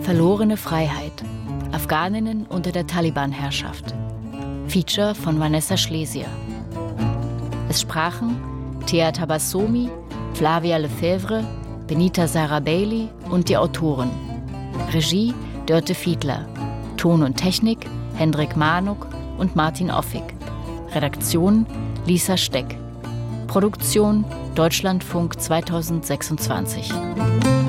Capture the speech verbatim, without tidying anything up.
Verlorene Freiheit. Afghaninnen unter der Taliban-Herrschaft. Feature von Vanessa Schlesier. Es sprachen Thea Tabassomi, Flavia Lefebvre, Benita Sarah Bailey und die Autoren. Regie Dörte Fiedler. Ton und Technik Hendrik Manuk und Martin Offig. Redaktion Lisa Steck. Produktion Deutschlandfunk zweitausendsechsundzwanzig.